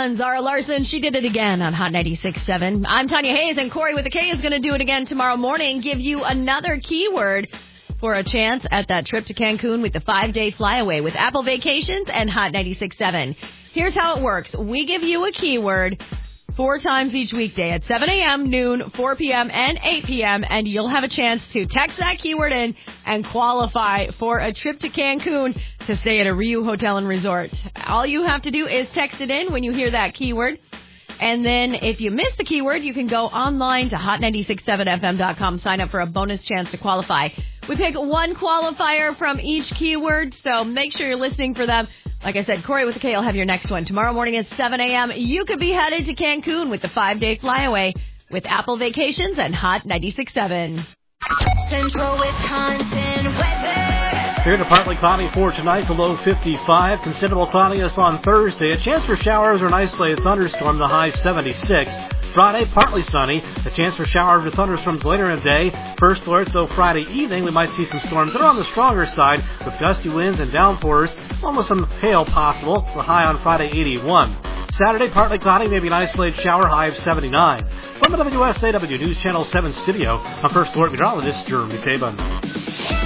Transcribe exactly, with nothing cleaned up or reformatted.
one, Zara Larson. She did it again on Hot ninety-six point seven. I'm Tanya Hayes, and Corey with the K is going to do it again tomorrow morning. Give you another keyword for a chance at that trip to Cancun with the five-day flyaway with Apple Vacations and Hot ninety-six point seven. Here's how it works. We give you a keyword four times each weekday at seven a.m., noon, four p.m., and eight p.m., and you'll have a chance to text that keyword in and qualify for a trip to Cancun to stay at a Riu Hotel and Resort. All you have to do is text it in when you hear that keyword. And then if you miss the keyword, you can go online to hot nine six seven f m dot com, sign up for a bonus chance to qualify. We pick one qualifier from each keyword, so make sure you're listening for them. Like I said, Corey with the K will have your next one. Tomorrow morning at seven a.m., you could be headed to Cancun with the five-day flyaway with Apple Vacations and Hot ninety-six point seven. Central Wisconsin weather. Here to partly cloudy for tonight, the low fifty-five. Considerable cloudiness on Thursday. A chance for showers or an isolated thunderstorm, the high seventy-six. Friday, partly sunny. A chance for showers or thunderstorms later in the day. First alert, though, Friday evening, we might see some storms that are on the stronger side with gusty winds and downpours, along with some hail possible. The high on Friday, eighty-one. Saturday, partly cloudy, maybe an isolated shower, high of seventy-nine. From the W S A W News Channel seven studio, I'm First Alert Meteorologist Jeremy Cabin.